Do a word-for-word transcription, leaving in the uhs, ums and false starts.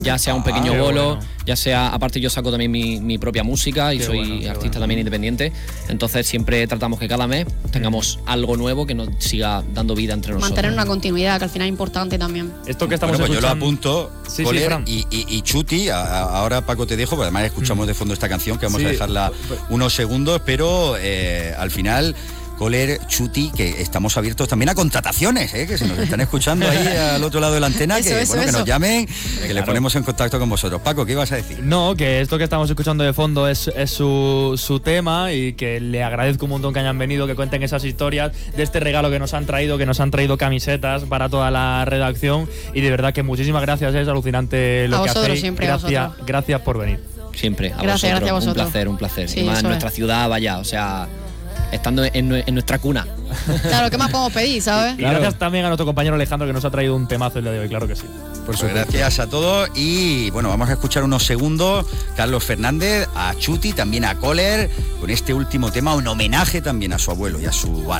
Ya sea un pequeño ah, bolo, bueno. ya sea, aparte yo saco también mi, mi propia música y qué soy bueno, artista bueno. también independiente, entonces siempre tratamos que cada mes tengamos mm. algo nuevo que nos siga dando vida entre nosotros. Mantener una continuidad, que al final es importante también. Esto que estamos bueno, escuchando... Pues yo lo apunto, sí, Coller, sí, y, y, y Chuti, a, a, ahora Paco te dejo, porque además escuchamos mm. de fondo esta canción que vamos sí. a dejarla unos segundos, pero eh, al final... Coller, Chuti, que estamos abiertos también a contrataciones, ¿eh? Que se nos están escuchando ahí al otro lado de la antena, eso, que, eso, bueno, eso. que nos llamen, que claro. le ponemos en contacto con vosotros. Paco, ¿qué ibas a decir? No, que esto que estamos escuchando de fondo es, es su, su tema y que le agradezco un montón que hayan venido, que cuenten esas historias de este regalo que nos han traído, que nos han traído camisetas para toda la redacción y de verdad que muchísimas gracias, es alucinante lo a que vosotros hacéis. Siempre, gracias, gracias por venir. Siempre, a gracias, vosotros. Gracias a vosotros. Un placer, un placer. Sí, y más en nuestra es. ciudad, vaya, o sea... estando en, en nuestra cuna. Claro, ¿qué más podemos pedir, sabes? Y gracias también a nuestro compañero Alejandro que nos ha traído un temazo el día de hoy, claro que sí. Por supuesto. Pues gracias a todos y bueno, vamos a escuchar unos segundos Carlos Fernández, a Chuti, también a Coller, con este último tema, un homenaje también a su abuelo y a su bar.